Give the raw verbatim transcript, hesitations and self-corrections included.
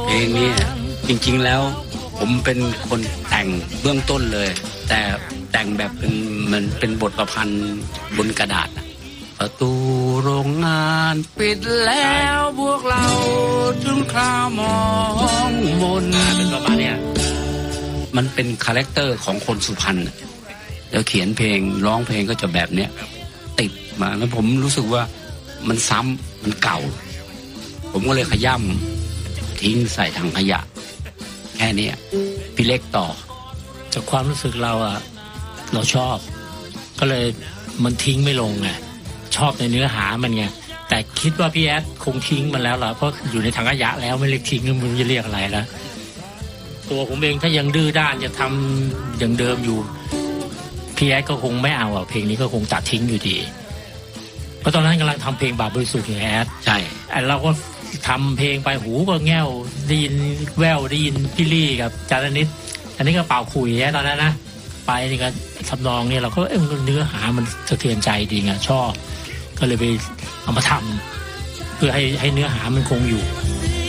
เพลงนี้จริงๆแล้วผมเป็นคนแต่งเบื้องต้นเลยแต่แต่งแบบเป็นมันเป็นบทประพันธ์บนกระดาษประตูโรงงานปิดแล้วพวกเราถึงคราวมองมนเป็นประมาณเนี้ยมันเป็นคาแรคเตอร์ของคนสุพรรณแล้วเขียนเพลงร้องเพลงก็จะแบบเนี้ยติดมาแล้วผมรู้สึกว่ามันซ้ำมันเก่าผมก็เลยขย่ำทิ้งใส่ถังขยะแค่นี้พี่เล็กต่อจากความรู้สึกเราอะเราชอบก็เลยมันทิ้งไม่ลงไงชอบในเนื้อหามันไงแต่คิดว่าพี่แอดคงทิ้งมันแล้วล่ะเพราะอยู่ในถังขยะแล้วไม่เรียกทิ้งมันจะเรียกอะไรแล้วตัวผมเองถ้ายังดื้อด้านจะทำอย่างเดิมอยู่พี่แอดก็คงไม่เอาอ่ะเพลงนี้ก็คงตัดทิ้งอยู่ดีเพราะตอนนั้นกำลังทำเพลงบาปบริสุทธิ์อย่างแอดใช่เราก็ทำเพลงไปหูก็แง่วได้ยินแววได้ยินพี่ลี่กับจารณิตอันนี้ก็เป่าขุยแอดตอนนั้นนะไปนี่ก็ทำนองเนี่ยเราก็เออเนื้อหามันสะเทือนใจดีไงชอบก็เลยไปเอามาทำเพื่อให้ให้เนื้อหามันคงอยู่